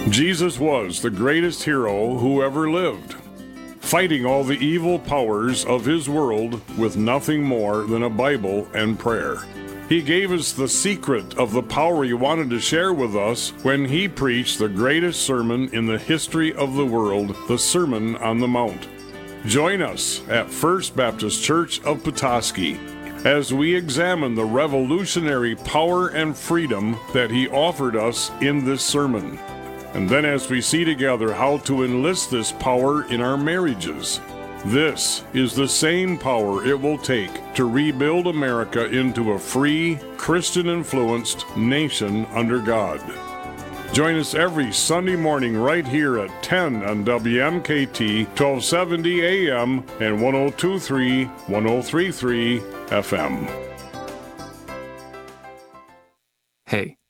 Jesus was the greatest hero who ever lived, fighting all the evil powers of his world with nothing more than a Bible and prayer. He gave us the secret of the power he wanted to share with us when he preached the greatest sermon in the history of the world, the Sermon on the Mount. Join us at First Baptist Church of Petoskey as we examine the revolutionary power and freedom that he offered us in this sermon. And then as we see together how to enlist this power in our marriages. This is the same power it will take to rebuild America into a free, Christian-influenced nation under God. Join us every Sunday morning right here at 10 on WMKT 1270 AM and 1023, 1033 FM. Hey,